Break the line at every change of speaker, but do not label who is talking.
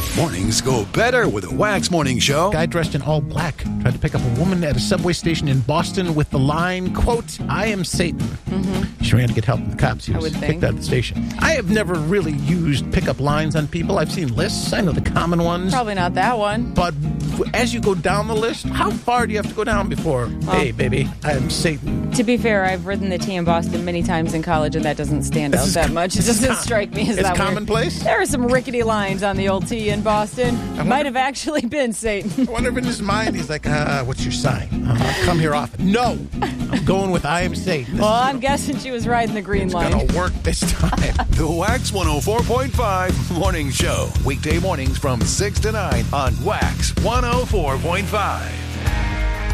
Mornings go better with a Wax Morning Show.
Guy dressed in all black tried to pick up a woman at a subway station in Boston with the line, quote, "I am Satan." Mm-hmm. She ran to get help from the cops. He was kicked out of the station. I have never really used pickup lines on people. I've seen lists. I know the common ones.
Probably not that one.
But as you go down the list, how far do you have to go down before, hey, baby, I am Satan?
To be fair, I've ridden the T in Boston many times in college, and that doesn't stand out that much. It doesn't strike me as that weird.
It's commonplace?
There are some rickety lines on the old T in Boston. Might have actually been Satan.
I wonder if in his mind he's like, what's your sign? Come here often. No, I'm going with I am Satan.
Well, I'm guessing she was riding the green line.
It's going to work this time.
The Wax 104.5 Morning Show. Weekday mornings from 6 to 9 on Wax 104.5.